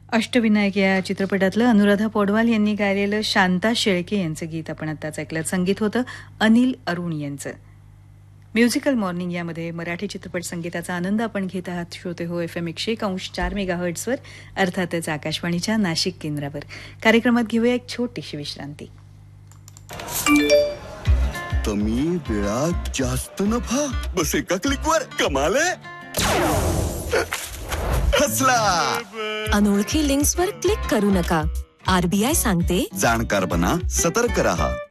अष्टविनायक या चित्रपटातलं अनुराधा पौडवाल यांनी गायलेलं शांता शेळके यांचं गीत आपण आत्ताच ऐकलं. संगीत होतं अनिल अरुण यांचं. म्युझिकल मॉर्निंग यामध्ये मराठी चित्रपट संगीताचा आनंद आपण घेत आहात. श्रोते हो FM 101.4 मेगाहर्ट्झवर, अर्थातच आकाशवाणीच्या नाशिक केंद्रावर. कार्यक्रमात घेऊया एक छोटीशी विश्रांती. कमी वेळात जास्त नफा, बस एका क्लिकवर कमाल आहे. हसला. अनोळखी लिंक्सवर क्लिक करू नका. RBI सांगते, जाणकार बना, सतर्क रहा.